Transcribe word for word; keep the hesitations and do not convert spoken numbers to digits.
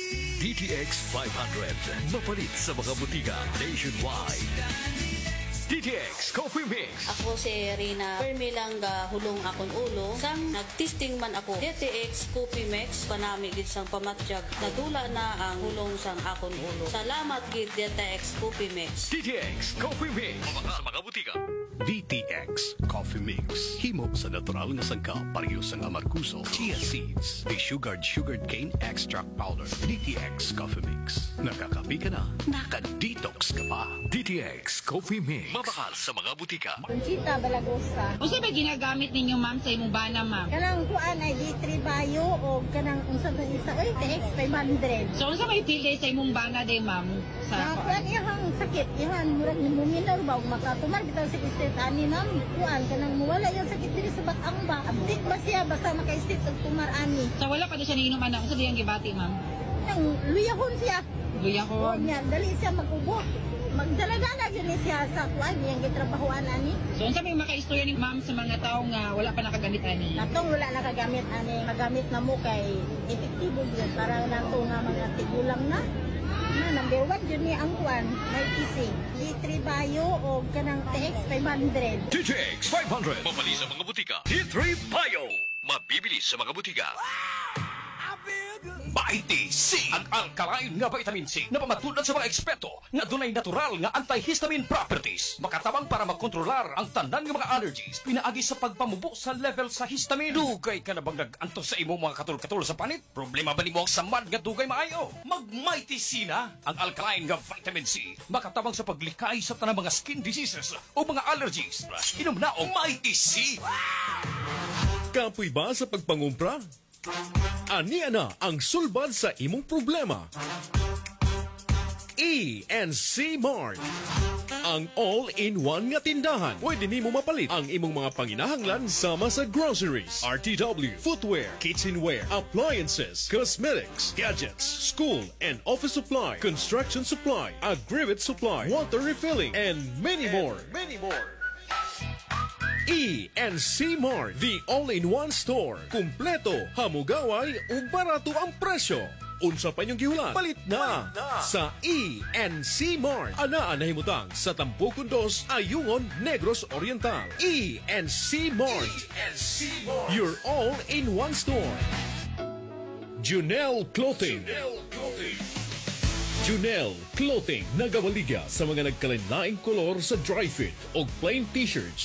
D T X five hundred. Mapalit sa mga butika nationwide. D T X Coffee Mix. Ako si Rina Permilang ga hulong akon ulo. Sang nagtesting man ako D T X Coffee Mix panami gid sang pamatjag. Nadula na ang hulong sang akon ulo. Salamat gid D T X Coffee Mix. D T X Coffee Mix. Mabaka sa mga butika. D T X Coffee Mix. Himo sa natural nga sangka pareho sang amarkuso, chia seeds, the sugared sugared cane extract powder. D T X Coffee Mix. Nakakapi ka na, naka-detox ka pa. D T X Coffee Mix. Mabakal sa mga butika. Conchita Balagosa. Unsa ba ginagamit ninyo ma'am sa imong bana ma'am? Kanang kuan ay D three Bio o kanang unsa ba isa oy T X five hundred. So unsa may pilay sa imong bana day ma'am? Sa Sa kuan ihang sakit ihan murag ni muminor ba ug makatumar bitaw sa istit ani nam kuan kanang mawala yung sakit diri sa batang ba. Abdik ba siya basta maka-istit og tumar ani. so wala pa na siya niinom ana. Unsa diyang gibati ma'am? Nang luyahon siya. Luya O ko. niya dali siya magubo. Magdala-dala yun siya sa kuan niyang gitrabahoan ani. So unsa may makaistorya ni ma'am sa mga tawo nga wala pa nakagamit ani? Natong wala nakagamit ani, magamit na mo kay epektibo yun para nato nga mga tigulang na. Na number one yun ni ang kuan, may isig. D three Bio o kanang T X five hundred. D T X five hundred. Mabali sa mga butika. D three Bio. Mabibili sa mga butika. Vitamin C. Ang alkaline nga vitamin C na pamatulad sa mga eksperto nga dunay natural nga antihistamine properties. Makatabang para makontrolar ang tanan nga mga allergies pinaagi sa pagpamubo sa level sa histamine. Dugay ka na bang nag-anto sa imong mga katul-katul sa panit? Problema ba nimo ang samad nga dugay maayo? Mag-Mighty C na. Ang alkaline nga vitamin C makatabang sa paglikay sa tanang mga skin diseases o mga allergies. Inom na og Mighty C. Kapoy ba sa pagpangumpra? Ania na ang sulbad sa imong problema. E and C Mart. Ang all-in-one nga tindahan. Pwede nimo mapalit ang imong mga panginahanglan sama sa groceries, R T W, footwear, kitchenware, appliances, cosmetics, gadgets, school and office supply, construction supply, aggregate supply, water refilling, and many more. Many more. E and C Mart, the all-in-one store. Kumpleto, hamugaway, ug barato ang presyo. Unsa pa inyong gihulat? Palit na, sa E and C Mart. Anaan na himutang sa Tampukan dos, Ayungon, Negros Oriental. E and C Mart. E and C Mart. Your all-in-one store. Junel Clothing. Junel Clothing. Junel Clothing, nagawaliga sa mga nagkalain-laing kolor sa dry fit o plain t-shirts